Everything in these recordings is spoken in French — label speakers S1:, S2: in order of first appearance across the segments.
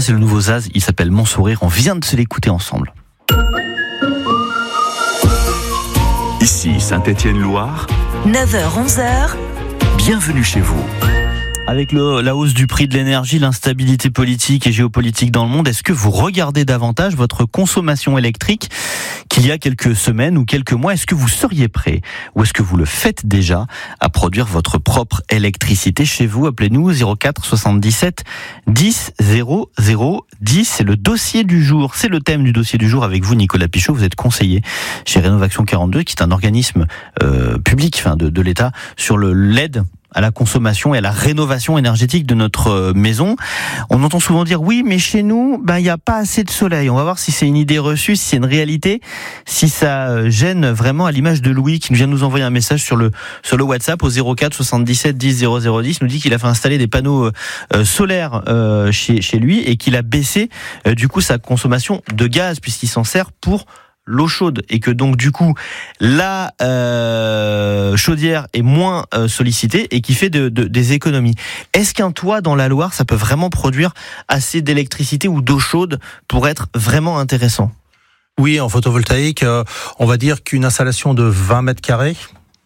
S1: c'est le nouveau Zaz, il s'appelle Mon Sourire, on vient de se l'écouter ensemble.
S2: Ici Saint-Étienne-Loire,
S3: 9h-11h,
S2: bienvenue chez vous.
S1: Avec la hausse du prix de l'énergie, l'instabilité politique et géopolitique dans le monde, est-ce que vous regardez davantage votre consommation électrique qu'il y a quelques semaines ou quelques mois? Est-ce que vous seriez prêt, ou est-ce que vous le faites déjà, à produire votre propre électricité chez vous? Appelez-nous 04 77 10 00 10. C'est le dossier du jour, c'est le thème du dossier du jour avec vous, Nicolas Pichot. Vous êtes conseiller chez Rénovation 42, qui est un organisme public de l'État sur l'aide à la consommation et à la rénovation énergétique de notre maison. On entend souvent dire oui, mais chez nous, il n'y a pas assez de soleil. On va voir si c'est une idée reçue, si c'est une réalité, si ça gêne vraiment, à l'image de Louis qui nous vient de nous envoyer un message sur le WhatsApp au 04 77 10 00 10, nous dit qu'il a fait installer des panneaux solaires chez lui et qu'il a baissé du coup sa consommation de gaz puisqu'il s'en sert pour l'eau chaude, et que donc du coup la chaudière est moins sollicitée et qui fait des économies. Est-ce qu'un toit dans la Loire, ça peut vraiment produire assez d'électricité ou d'eau chaude pour être vraiment intéressant?
S4: Oui, en photovoltaïque, on va dire qu'une installation de 20 mètres carrés,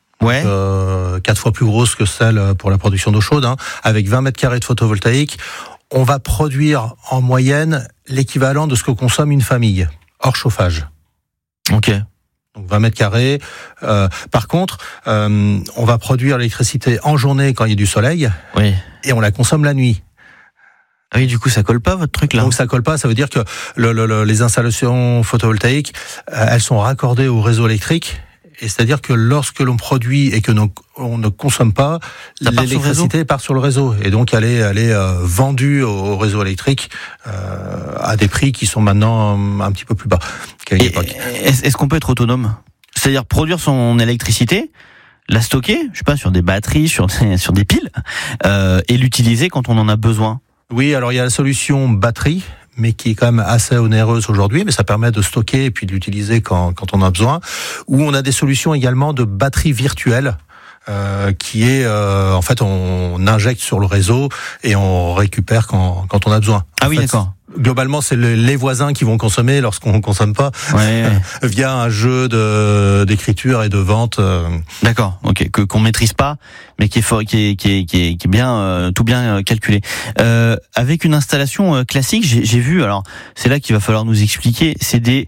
S4: 4 fois plus grosse que celle pour la production d'eau chaude, avec 20 mètres carrés de photovoltaïque, on va produire en moyenne l'équivalent de ce que consomme une famille, hors chauffage.
S1: Ok.
S4: Donc 20 mètres carrés. Par contre, on va produire l'électricité en journée quand il y a du soleil,
S1: oui,
S4: et on la consomme la nuit.
S1: Ah oui, du coup, ça colle pas votre truc là.
S4: Donc ça colle pas, ça veut dire que les installations photovoltaïques, elles sont raccordées au réseau électrique. Et c'est-à-dire que lorsque l'on produit et que on ne consomme pas, l'électricité part sur le réseau. Et donc elle est vendue au réseau électrique à des prix qui sont maintenant un petit peu plus bas qu'à une époque.
S1: Est-ce qu'on peut être autonome? C'est-à-dire produire son électricité, la stocker, je sais pas, sur des batteries, sur des piles, et l'utiliser quand on en a besoin?
S4: Oui, alors il y a la solution batterie, mais qui est quand même assez onéreuse aujourd'hui, mais ça permet de stocker et puis de l'utiliser quand on a besoin. Ou on a des solutions également de batterie virtuelle, qui est en fait on injecte sur le réseau et on récupère quand on a besoin.
S1: Ah oui, d'accord.
S4: Globalement, c'est les voisins qui vont consommer lorsqu'on ne consomme pas, via un jeu d'écriture et de vente.
S1: D'accord, ok, qu'on maîtrise pas, mais qui est bien tout bien calculé. Avec une installation classique, j'ai vu. Alors, c'est là qu'il va falloir nous expliquer. C'est des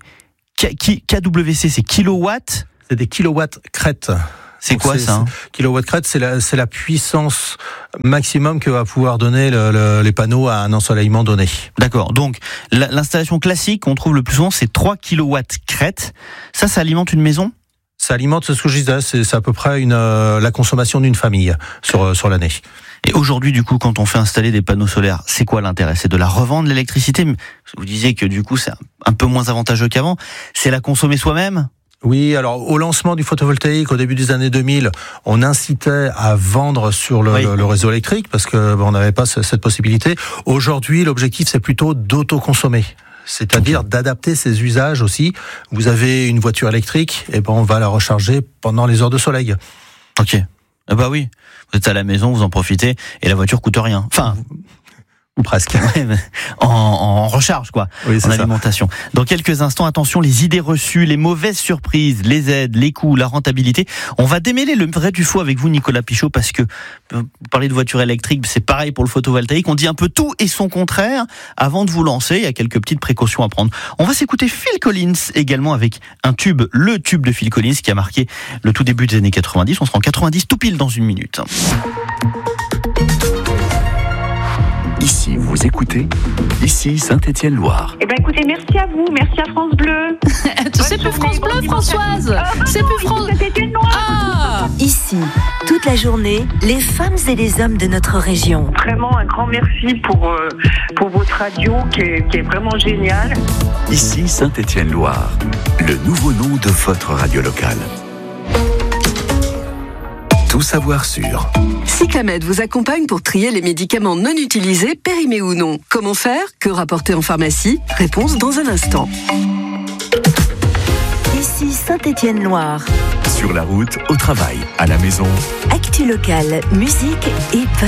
S1: KWC, c'est kilowatts.
S4: C'est des kilowatts crête.
S1: C'est quoi ça?
S4: Kilowatt crête, c'est la puissance maximum que va pouvoir donner les panneaux à un ensoleillement donné. D'accord.
S1: Donc l'installation classique qu'on trouve le plus souvent, c'est 3 kilowatts crête. Ça alimente une maison?
S4: Ça alimente, c'est ce que je disais, c'est à peu près la consommation d'une famille sur l'année.
S1: Et aujourd'hui, du coup, quand on fait installer des panneaux solaires, c'est quoi l'intérêt? C'est de la revendre, l'électricité? Vous disiez que du coup, c'est un peu moins avantageux qu'avant. C'est la consommer soi-même?
S4: Oui, alors au lancement du photovoltaïque au début des années 2000, on incitait à vendre sur le réseau électrique parce que on n'avait pas cette possibilité. Aujourd'hui, l'objectif c'est plutôt d'autoconsommer. C'est-à-dire d'adapter ses usages aussi. Vous avez une voiture électrique, et on va la recharger pendant les heures de soleil.
S1: Ok. Bah oui. Vous êtes à la maison, vous en profitez, et la voiture coûte rien. Enfin,
S4: ou presque.
S1: en recharge, quoi.
S4: Oui, en
S1: alimentation.
S4: Ça.
S1: Dans quelques instants, attention, les idées reçues, les mauvaises surprises, les aides, les coûts, la rentabilité. On va démêler le vrai du faux avec vous, Nicolas Pichot, parce que vous parlez de voiture électrique, c'est pareil pour le photovoltaïque. On dit un peu tout et son contraire avant de vous lancer. Il y a quelques petites précautions à prendre. On va s'écouter Phil Collins également avec un tube, le tube de Phil Collins qui a marqué le tout début des années 90. On sera en 90 tout pile dans une minute.
S2: Ici, vous écoutez, ici Saint-Étienne-Loire.
S5: Eh bien écoutez, merci à vous, merci à France Bleu.
S6: C'est plus France Bleu, Françoise. C'est plus France...
S3: Ah. Ici, toute la journée, les femmes et les hommes de notre région.
S5: Vraiment un grand merci pour votre radio qui est vraiment géniale.
S2: Ici Saint-Étienne-Loire, le nouveau nom de votre radio locale. Tout savoir sur...
S7: Cyclamed vous accompagne pour trier les médicaments non utilisés, périmés ou non. Comment faire? Que rapporter en pharmacie? Réponse dans un instant.
S3: Ici Saint-Étienne-Loire.
S2: Sur la route, au travail, à la maison.
S3: Actu locale, musique et